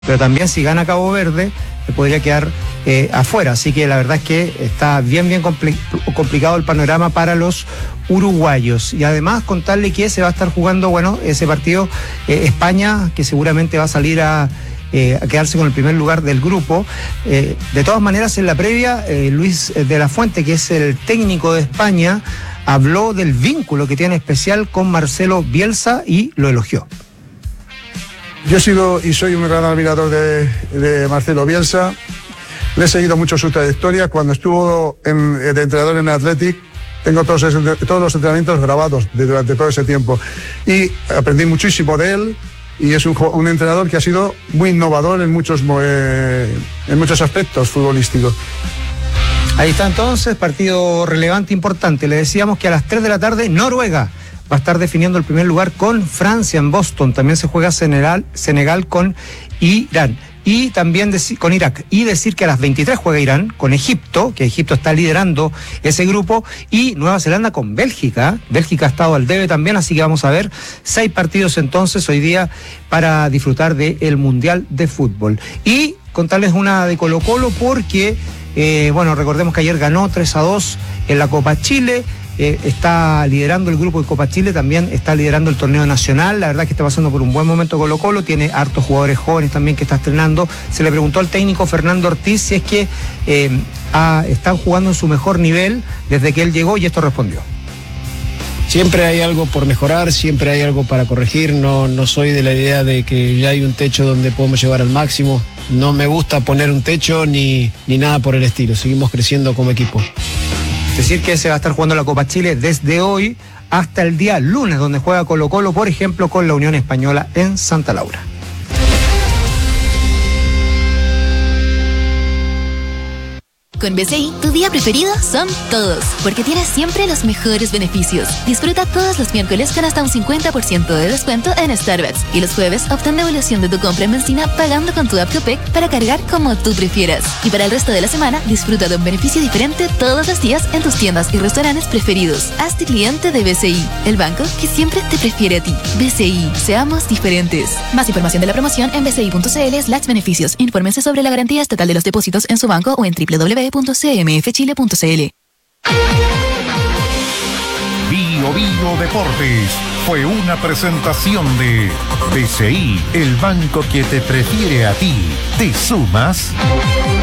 pero también si gana Cabo Verde podría quedar afuera, así que la verdad es que está bien complicado el panorama para los uruguayos. Y además contarle que se va a estar jugando, ese partido España, que seguramente va a salir a quedarse con el primer lugar del grupo. De todas maneras, en la previa, Luis de la Fuente, que es el técnico de España, habló del vínculo que tiene especial con Marcelo Bielsa y lo elogió. Yo he sido y soy un gran admirador de Marcelo Bielsa. Le he seguido mucho su trayectoria. Cuando estuvo de entrenador en Athletic, tengo todos los entrenamientos grabados durante todo ese tiempo. Y aprendí muchísimo de él. Y es un entrenador que ha sido muy innovador en muchos aspectos futbolísticos. Ahí está entonces, partido relevante, importante. Le decíamos que a las 3 de la tarde, Noruega va a estar definiendo el primer lugar con Francia en Boston. También se juega Senegal con Irán. Y también con Irak. Y decir que a las 23 juega Irán con Egipto, que Egipto está liderando ese grupo, y Nueva Zelanda con Bélgica. Bélgica ha estado al debe también, así que vamos a ver 6 partidos entonces hoy día para disfrutar del Mundial de Fútbol. Y contarles una de Colo-Colo porque, recordemos que ayer ganó 3-2 en la Copa Chile. Está liderando el grupo de Copa Chile, también está liderando el torneo nacional. La verdad que está pasando por un buen momento Colo-Colo, tiene hartos jugadores jóvenes también que está estrenando. Se le preguntó al técnico Fernando Ortiz si es que están jugando en su mejor nivel desde que él llegó, y esto respondió. Siempre hay algo por mejorar, siempre hay algo para corregir. No soy de la idea de que ya hay un techo donde podemos llevar al máximo. No me gusta poner un techo ni nada por el estilo. Seguimos creciendo como equipo. Decir que se va a estar jugando la Copa Chile desde hoy hasta el día lunes, donde juega Colo-Colo, por ejemplo, con la Unión Española en Santa Laura. Con BCI, tu día preferido son todos, porque tienes siempre los mejores beneficios. Disfruta todos los miércoles con hasta un 50% de descuento en Starbucks. Y los jueves, obtén devolución de tu compra en benzina pagando con tu app Copec para cargar como tú prefieras. Y para el resto de la semana, disfruta de un beneficio diferente todos los días en tus tiendas y restaurantes preferidos. Hazte cliente de BCI, el banco que siempre te prefiere a ti. BCI, seamos diferentes. Más información de la promoción en bci.cl/beneficios. Infórmense sobre la garantía estatal de los depósitos en su banco o en www.cmfchile.cl. Bio Deportes fue una presentación de BCI, el banco que te prefiere a ti. ¿Te sumas?